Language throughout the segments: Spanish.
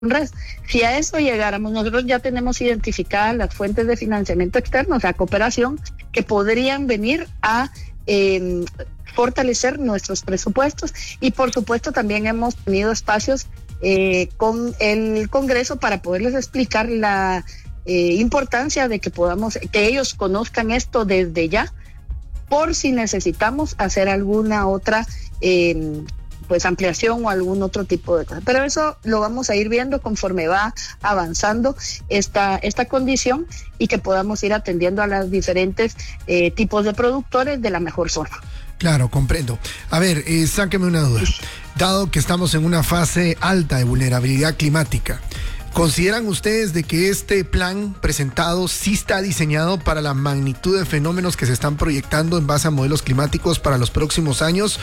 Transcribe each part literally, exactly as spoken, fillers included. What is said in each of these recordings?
red. Si a eso llegáramos, nosotros ya tenemos identificadas las fuentes de financiamiento externo, o sea, cooperación, que podrían venir a eh, fortalecer nuestros presupuestos, y por supuesto también hemos tenido espacios eh, con el Congreso para poderles explicar la eh, importancia de que podamos, que ellos conozcan esto desde ya, por si necesitamos hacer alguna otra eh, pues ampliación o algún otro tipo de cosa. Pero eso lo vamos a ir viendo conforme va avanzando esta, esta condición, y que podamos ir atendiendo a los diferentes eh, tipos de productores de la mejor forma. Claro, comprendo. A ver, eh, sáqueme una duda. Dado que estamos en una fase alta de vulnerabilidad climática, ¿consideran ustedes de que este plan presentado sí está diseñado para la magnitud de fenómenos que se están proyectando en base a modelos climáticos para los próximos años,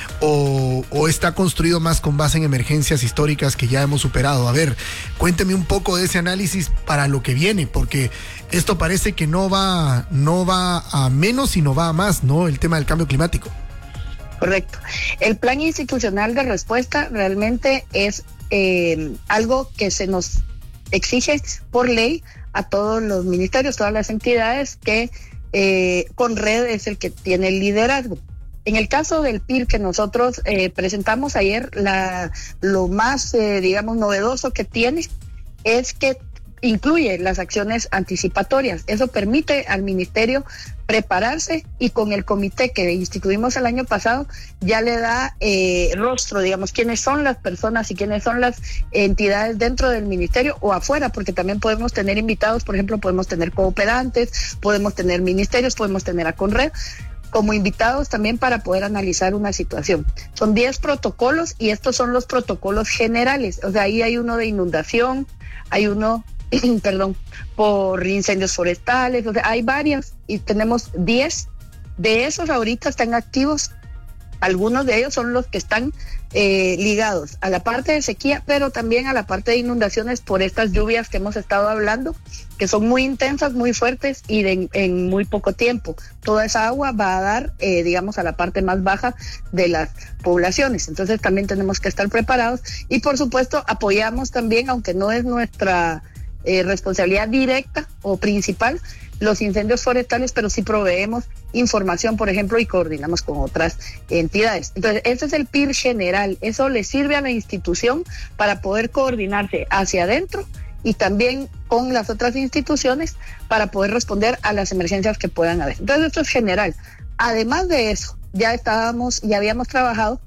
o, o está construido más con base en emergencias históricas que ya hemos superado? A ver, cuénteme un poco de ese análisis para lo que viene, porque esto parece que no va, no va a menos, sino va a más, ¿no? El tema del cambio climático. Correcto. El plan institucional de respuesta realmente es Eh, algo que se nos exige por ley a todos los ministerios, todas las entidades, que eh, Conred es el que tiene el liderazgo. En el caso del P I R que nosotros eh, presentamos ayer, la, lo más, eh, digamos, novedoso que tiene es que incluye las acciones anticipatorias. Eso permite al ministerio prepararse, y con el comité que instituimos el año pasado ya le da eh, rostro, digamos, quiénes son las personas y quiénes son las entidades dentro del ministerio o afuera, porque también podemos tener invitados, por ejemplo, podemos tener cooperantes, podemos tener ministerios, podemos tener a Conred como invitados también para poder analizar una situación. Son diez protocolos, y estos son los protocolos generales. O sea, ahí hay uno de inundación, hay uno perdón, por incendios forestales, o sea, hay varias, y tenemos diez. De esos ahorita están activos, algunos de ellos son los que están eh, ligados a la parte de sequía, pero también a la parte de inundaciones por estas lluvias que hemos estado hablando, que son muy intensas, muy fuertes y de, en muy poco tiempo. Toda esa agua va a dar, eh, digamos, a la parte más baja de las poblaciones. Entonces también tenemos que estar preparados, y por supuesto apoyamos también, aunque no es nuestra Eh, responsabilidad directa o principal, los incendios forestales, pero sí proveemos información, por ejemplo, y coordinamos con otras entidades. Entonces, ese es el P I R general. Eso le sirve a la institución para poder coordinarse hacia adentro y también con las otras instituciones para poder responder a las emergencias que puedan haber. Entonces, esto es general. Además de eso, ya estábamos, ya habíamos trabajado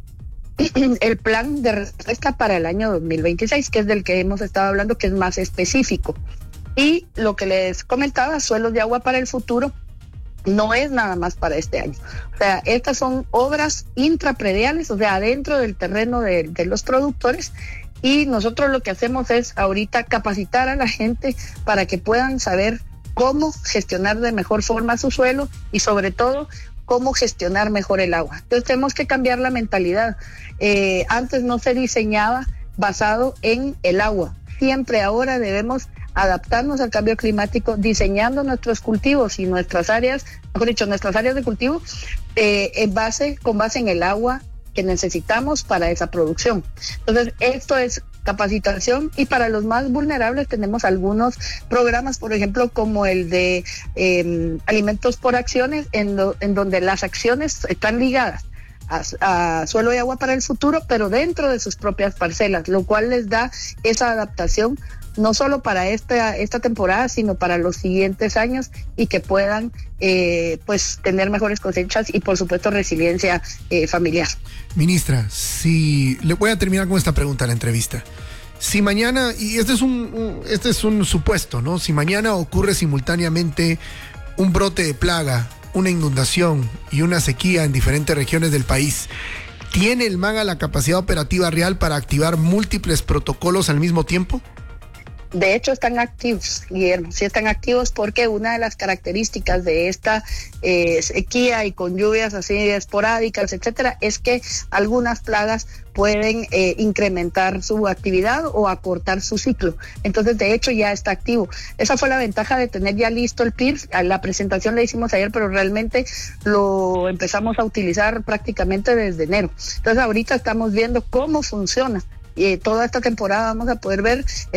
el plan de respuesta para el año dos mil veintiséis, que es del que hemos estado hablando, que es más específico. Y lo que les comentaba, suelos de agua para el futuro, no es nada más para este año. O sea, estas son obras intraprediales, o sea, adentro del terreno de, de los productores, y nosotros lo que hacemos es ahorita capacitar a la gente para que puedan saber cómo gestionar de mejor forma su suelo, y sobre todo cómo gestionar mejor el agua. Entonces tenemos que cambiar la mentalidad. Eh, antes no se diseñaba basado en el agua. Siempre ahora debemos adaptarnos al cambio climático, diseñando nuestros cultivos y nuestras áreas, mejor dicho, nuestras áreas de cultivo, eh, en base, con base en el agua que necesitamos para esa producción. Entonces, esto es capacitación, y para los más vulnerables tenemos algunos programas, por ejemplo, como el de eh, alimentos por acciones, en, lo, en donde las acciones están ligadas a, a suelo y agua para el futuro, pero dentro de sus propias parcelas, lo cual les da esa adaptación no solo para esta, esta temporada, sino para los siguientes años, y que puedan eh, pues tener mejores cosechas y por supuesto resiliencia eh, familiar. Ministra, si le voy a terminar con esta pregunta a la entrevista. Si mañana, y este es un, este es un supuesto, ¿no? Si mañana ocurre simultáneamente un brote de plaga, una inundación y una sequía en diferentes regiones del país, ¿tiene el MAGA la capacidad operativa real para activar múltiples protocolos al mismo tiempo? De hecho, están activos, Guillermo, sí están activos, porque una de las características de esta eh, sequía y con lluvias así esporádicas, etcétera, es que algunas plagas pueden eh, incrementar su actividad o acortar su ciclo. Entonces, de hecho, ya está activo. Esa fue la ventaja de tener ya listo el P I R. La presentación la hicimos ayer, pero realmente lo empezamos a utilizar prácticamente desde enero. Entonces, ahorita estamos viendo cómo funciona eh, toda esta temporada vamos a poder ver